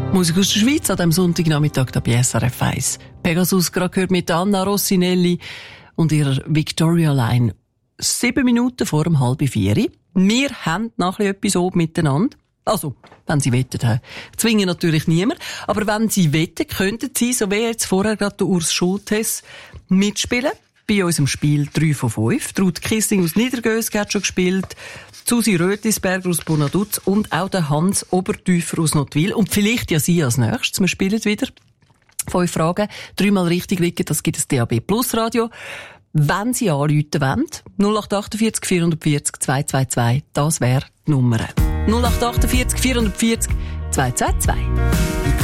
Musik aus der Schweiz an diesem Sonntagnachmittag da bei SRF 1. Pegasus gerade gehört mit Anna Rossinelli und ihrer Victoria Line. 7 Minuten vor 3:30. Wir haben nachher etwas oben miteinander. Also, wenn Sie wettet, zwingen natürlich niemand. Aber wenn Sie wetten, könnten Sie, so wie jetzt vorher gerade der Urs Schultes, mitspielen. Bei unserem Spiel 3 von 5. Ruth Kissing aus Niedergösg hat schon gespielt. Susi Rötlisberger aus Bonaduz und auch der Hans Obertüfer aus Nottwil. Und vielleicht ja Sie als nächstes. Wir spielen wieder 5 Fragen. 3-mal richtig liegen, das gibt es DAB Plus Radio. Wenn Sie anrufen wollen, 0848 440 222, das wäre die Nummer. 0848 440 222.